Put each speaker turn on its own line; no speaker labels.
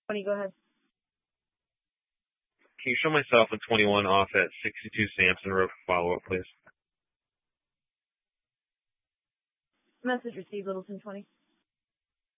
20, go ahead.
Can you show myself in 21 off at 62 Sampson Road for follow-up, please?
Message received, Littleton 20.